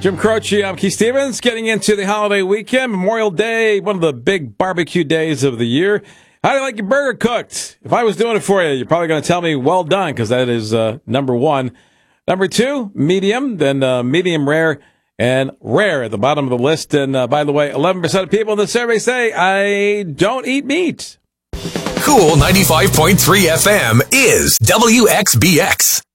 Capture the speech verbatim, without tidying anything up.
Jim Croce, I'm Keith Stevens, getting into the holiday weekend, Memorial Day, one of the big barbecue days of the year. How do you like your burger cooked? If I was doing it for you, you're probably going to tell me well done, because that is uh, number one. Number two, medium, then uh, medium rare, and rare at the bottom of the list. And uh, by the way, eleven percent of people in the survey say, I don't eat meat. Cool ninety-five point three F M is W X B X.